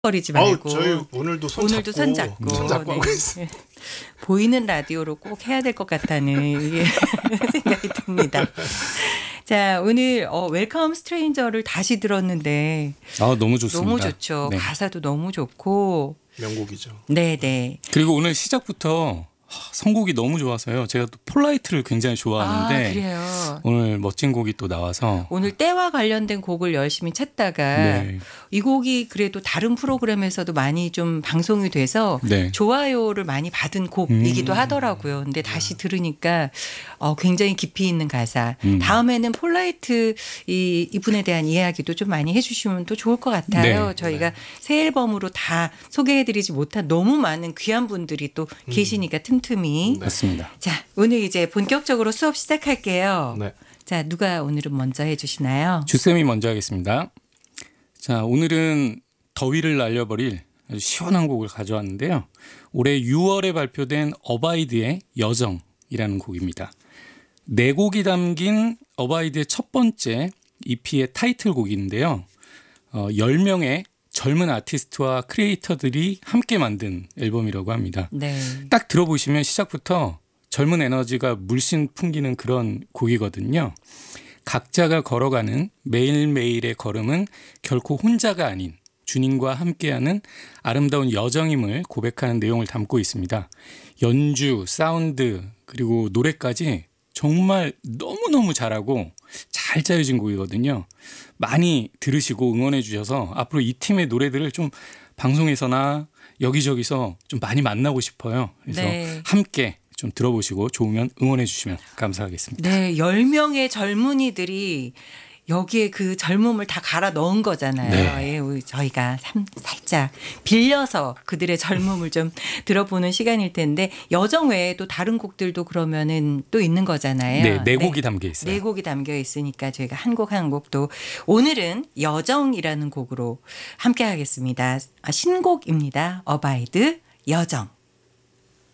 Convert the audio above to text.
버리지 말고. 저희 오늘도 손 잡고 하고 네. 있어요. 보이는 라디오로 꼭 해야 될 것 같다는 생각이 듭니다. 자, 오늘 웰컴 스트레인저를 다시 들었는데 너무 좋습니다. 너무 좋죠. 네. 가사도 너무 좋고. 명곡이죠. 네네. 그리고 오늘 시작부터 선곡이 너무 좋아서요. 제가 또 폴라이트를 굉장히 좋아하는데 그래요. 오늘 멋진 곡이 또 나와서 오늘 때와 관련된 곡을 열심히 찾다가 네. 이 곡이 그래도 다른 프로그램에서도 많이 좀 방송이 돼서 네. 좋아요를 많이 받은 곡이기도 하더라고요. 근데 다시 들으니까 굉장히 깊이 있는 가사. 다음에는 폴라이트 이분에 대한 이야기도 좀 많이 해주시면 또 좋을 것 같아요. 네. 저희가 새 앨범으로 다 소개해드리지 못한 너무 많은 귀한 분들이 또 계시니까 틈틈이. 맞습니다. 자, 오늘 이제 본격적으로 수업 시작할게요. 네. 자, 누가 오늘은 먼저 해주시나요? 주쌤이 먼저 하겠습니다. 자, 오늘은 더위를 날려버릴 아주 시원한 곡을 가져왔는데요. 올해 6월에 발표된 어바이드의 여정이라는 곡입니다. 네 곡이 담긴 어바이드의 첫 번째 EP의 타이틀곡인데요. 10명의 젊은 아티스트와 크리에이터들이 함께 만든 앨범이라고 합니다. 네. 딱 들어보시면 시작부터 젊은 에너지가 물씬 풍기는 그런 곡이거든요. 각자가 걸어가는 매일매일의 걸음은 결코 혼자가 아닌 주님과 함께하는 아름다운 여정임을 고백하는 내용을 담고 있습니다. 연주, 사운드, 그리고 노래까지 정말 너무너무 잘하고 잘 짜여진 곡이거든요. 많이 들으시고 응원해 주셔서 앞으로 이 팀의 노래들을 좀 방송에서나 여기저기서 좀 많이 만나고 싶어요. 그래서 네. 함께 좀 들어보시고 좋으면 응원해 주시면 감사하겠습니다. 네, 10명의 젊은이들이 여기에 그 젊음을 다 갈아 넣은 거잖아요. 네. 예, 저희가 살짝 빌려서 그들의 젊음을 좀 들어보는 시간일 텐데 여정 외에 또 다른 곡들도 그러면은 또 있는 거잖아요. 네 곡이 담겨 있어요. 네 곡이 담겨 있으니까 저희가 한 곡 한 곡도 오늘은 여정이라는 곡으로 함께 하겠습니다. 신곡입니다. 어바이드 여정.